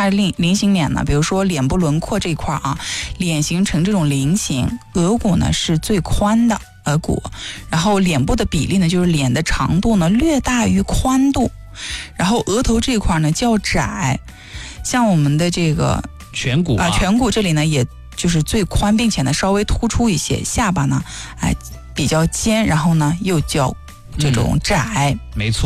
它菱形脸呢，比如说脸部轮廓这一块啊，脸型呈这种菱形，额骨呢是最宽的额骨，然后脸部的比例呢，就是脸的长度呢略大于宽度，然后额头这一块呢较窄，像我们的这个颧骨颧骨这里呢也就是最宽，并且呢稍微突出一些，下巴呢比较尖，然后呢又较这种窄， 没错。